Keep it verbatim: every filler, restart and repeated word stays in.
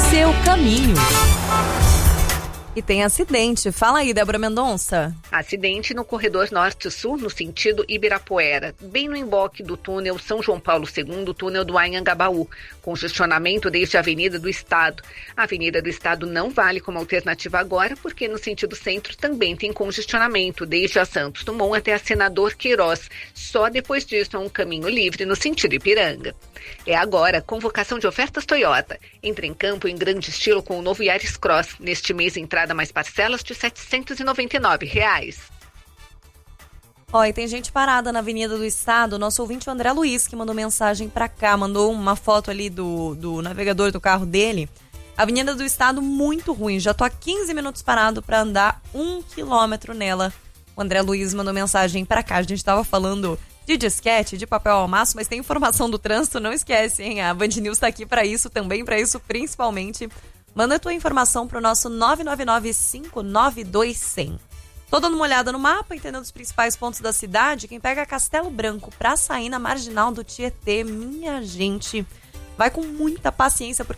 seu caminho. E tem acidente. Fala aí, Débora Mendonça. Acidente no corredor norte-sul, no sentido Ibirapuera, bem no emboque do túnel São João Paulo segundo, túnel do Anhangabaú. Congestionamento desde a Avenida do Estado. A Avenida do Estado não vale como alternativa agora, porque no sentido centro também tem congestionamento, desde a Santos Dumont até a Senador Queiroz. Só depois disso é um caminho livre no sentido Ipiranga. É agora convocação de ofertas Toyota. Entre em campo em grande estilo com o novo Yaris Cross. Neste mês, entrada mais parcelas de setecentos e noventa e nove reais. Ó, e tem gente parada na Avenida do Estado. Nosso ouvinte, o André Luiz, que mandou mensagem pra cá, mandou uma foto ali do, do navegador do carro dele. Avenida do Estado muito ruim. Já tô há quinze minutos parado pra andar um quilômetro nela. O André Luiz mandou mensagem pra cá. A gente tava falando de disquete, de papel ao maço, mas tem informação do trânsito, não esquece, hein? A Band News tá aqui pra isso, também pra isso, principalmente. Manda a tua informação pro nosso nove nove nove cinco nove dois zero zero. Tô dando uma olhada no mapa, entendendo os principais pontos da cidade. Quem pega Castelo Branco pra sair na marginal do Tietê, minha gente, vai com muita paciência, porque